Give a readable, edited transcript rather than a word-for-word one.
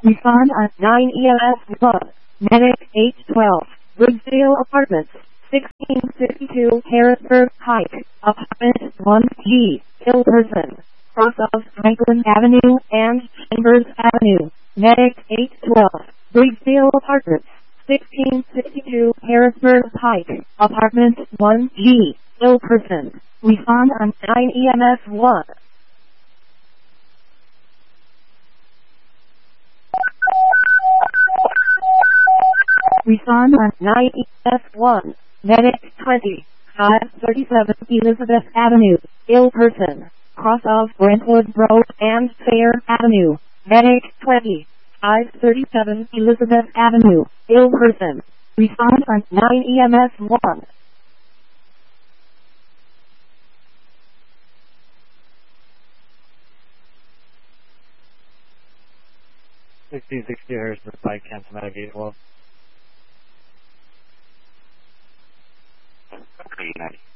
Respond on 9 EMS 1. Medic 812. Briggsdale Apartments. 1652 Harrisburg Pike. Apartment 1G. Ill person. Cross of Franklin Avenue and Chambers Avenue. Medic 812. Briggsdale Apartments. 1662 Harrisburg Pike. Apartment 1G. Ill person. Respond on 9 EMS 1. Respond on 9 EMS 1. Medic 20. 537 Elizabeth Avenue. Ill person. Cross of Brentwood Road and Fair Avenue. Medic 20. 537 Elizabeth Avenue. Ill person. Respond on 9 EMS 1. Harrisburg Pike, Cancel Medic 812. Okay, 90.